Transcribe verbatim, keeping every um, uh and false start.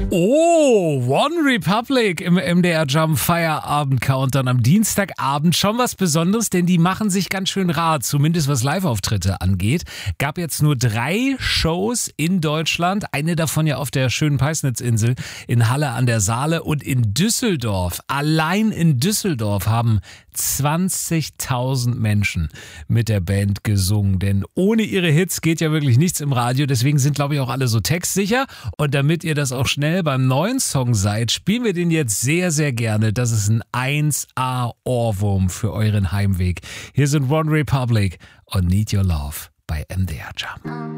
Oh, One Republic im M D R Jump Feierabend Countdown am Dienstagabend. Schon was Besonderes, denn die machen sich ganz schön rar, zumindest was Live-Auftritte angeht. Gab jetzt nur drei Shows in Deutschland, eine davon ja auf der schönen Peisnitzinsel in Halle an der Saale und in Düsseldorf. Allein in Düsseldorf haben zwanzigtausend Menschen mit der Band gesungen, denn ohne ihre Hits geht ja wirklich nichts im Radio, deswegen sind, glaube ich, auch alle so textsicher und damit ihr das auch schnell beim neuen Song seid, spielen wir den jetzt sehr, sehr gerne. Das ist ein eins A Ohrwurm für euren Heimweg. Hier sind One Republic und Need Your Love bei M D R Jump.